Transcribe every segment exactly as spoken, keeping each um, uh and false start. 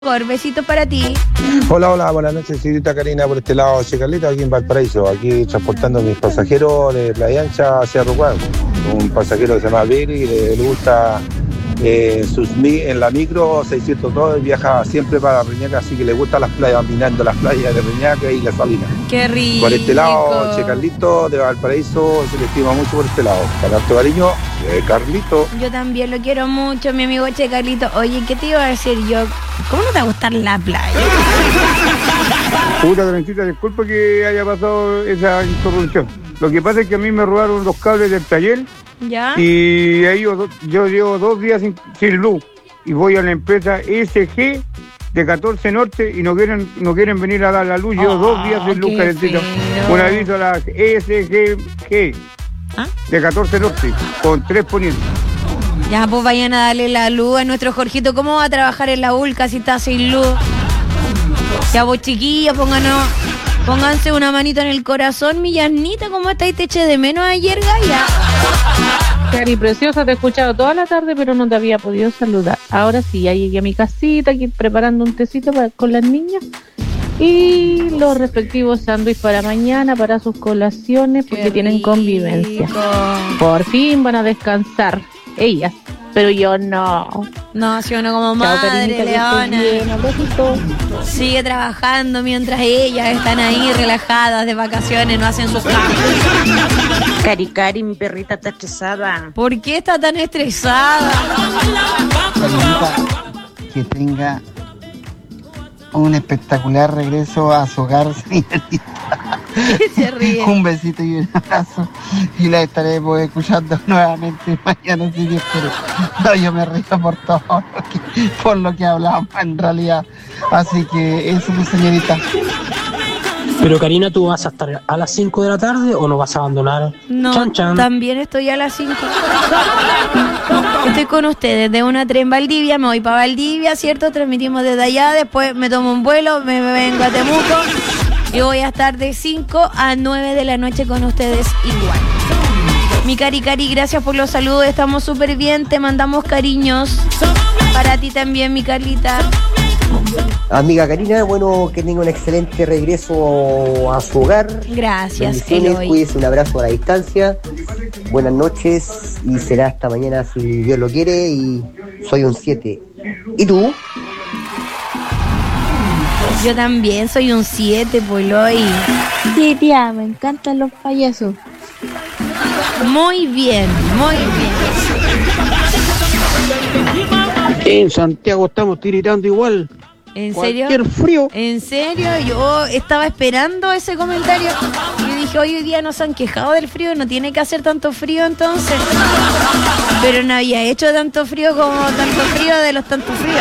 Besitos para ti. Hola, hola, buenas noches, señorita Karina, por este lado, Che Carlito, aquí en Valparaíso, aquí transportando a mis pasajeros de Playa Ancha hacia Rucuán. Un pasajero que se llama Billy, le, le gusta eh, sus, en la micro seiscientos dos, y viaja siempre para Reñaca, así que le gustan las playas, minando las playas de Reñaca y La Salina. Qué rico. Por este lado, Che Carlito de Valparaíso, se le estima mucho por este lado. Para harto cariño, Che Carlito. Yo también lo quiero mucho, mi amigo Che Carlito. Oye, ¿qué te iba a decir yo? ¿Cómo no te va a gustar la playa? Puta, Trencita, disculpa que haya pasado esa interrupción. Lo que pasa es que a mí me robaron los cables del taller. ¿Ya? Y ahí yo, yo llevo dos días sin, sin luz. Y voy a la empresa E S G de catorce Norte y no quieren no quieren venir a dar la luz. Llevo oh, dos días sin luz, Karencita. Un aviso a la E S G G ¿Ah? de catorce Norte, con tres ponientes. Ya, pues vayan a darle la luz a nuestro Jorgito. ¿Cómo va a trabajar en la U L C A si está sin luz? Ya, vos chiquillos, pónganos, pónganse una manito en el corazón. Mi Yanita, ¿cómo estáis? Te eché de menos ayer, Gaya. Cari, preciosa, te he escuchado toda la tarde, pero no te había podido saludar. Ahora sí, ya llegué a mi casita, aquí preparando un tecito para, con las niñas. Y los respectivos sándwiches para mañana, para sus colaciones, porque Qué tienen rico. Convivencia. Por fin van a descansar ellas, pero yo no. No, si uno como madre, Leona. Sigue trabajando mientras ellas están ahí relajadas de vacaciones, no hacen sus cambios. Cari, Cari, mi perrita está estresada. ¿Por qué está tan estresada? Que tenga un espectacular regreso a su hogar, señorita. Se ríe. Un besito y un abrazo. Y la estaremos escuchando nuevamente mañana, si Dios quiere. No, yo me río por todo lo que, por lo que hablamos en realidad. Así que eso, mi señorita. Pero Karina, ¿tú vas a estar a las cinco de la tarde o no vas a abandonar? No, chan, chan. También estoy a las cinco. Estoy con ustedes de una a tres en Valdivia, me voy para Valdivia, ¿cierto? Transmitimos desde allá, después me tomo un vuelo, me, me vengo a Temuco y voy a estar de cinco a nueve de la noche con ustedes igual. Mi Cari Cari, gracias por los saludos, estamos súper bien, te mandamos cariños. Para ti también, mi Carlita. Amiga Karina, bueno, que tenga un excelente regreso a su hogar. Gracias, Eloy. Cuídese, un abrazo a la distancia. Buenas noches y será hasta mañana si Dios lo quiere. Y soy un siete. ¿Y tú? Yo también soy un siete, Poloy. Sí, tía, me encantan los payasos. Muy bien, muy bien. En Santiago estamos tiritando igual. ¿En serio? Cualquier frío. ¿En serio? Yo estaba esperando ese comentario. Yo dije, hoy, hoy día no se han quejado del frío, no tiene que hacer tanto frío entonces. Pero no había hecho tanto frío como tanto frío de los tantos fríos.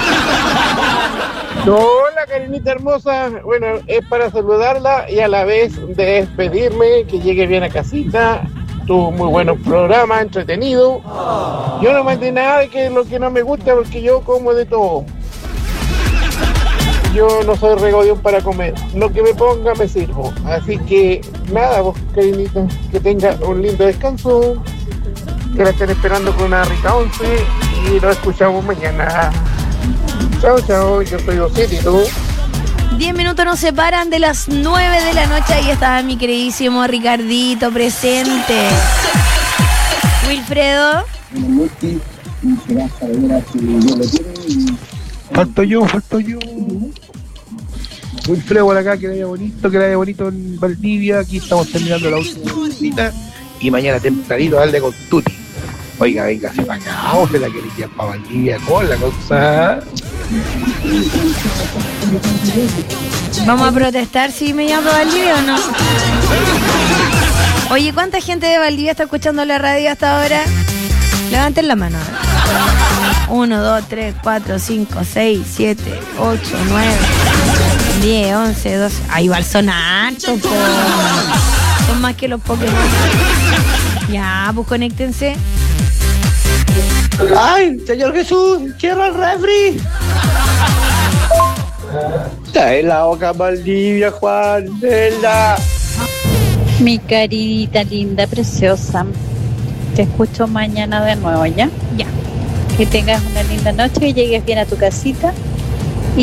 Hola, Karinita hermosa. Bueno, es para saludarla y a la vez de despedirme, que llegue bien a casita. Tuvo muy buenos programas, entretenido. Yo no mandé nada de que lo que no me gusta porque yo como de todo. Yo no soy regodión para comer. Lo que me ponga me sirvo. Así que nada, vos, Karinita, que tenga un lindo descanso. Que la estén esperando con una rica once. Y nos escuchamos mañana. Chao, chao. Yo soy Osiri, ¿tú? Diez minutos nos separan de las nueve de la noche. Ahí está mi queridísimo Ricardito presente. Wilfredo. Falto yo, falto yo. Wilfredo por acá, que le haya bonito, que le haya bonito en Valdivia. Aquí estamos terminando la última cita. Y mañana tempranito darle con Tuti. Oiga, venga, se para acá, o se la quería para Valdivia con la cosa. Vamos a protestar si me llamo Valdivia o no. Oye, ¿cuánta gente de Valdivia está escuchando la radio hasta ahora? Levanten la mano. uno, dos, tres, cuatro, cinco, seis, siete, ocho, nueve, diez, once, doce. Ahí va el sonato, po. Son más que los Pokémon. Ya, pues conéctense. ¡Ay, señor Jesús! ¡Cierra el refri! Trae la boca Valdivia, Juan, ¿verdad? Mi carita linda, preciosa. Te escucho mañana de nuevo, ¿ya? Ya. Que tengas una linda noche y llegues bien a tu casita.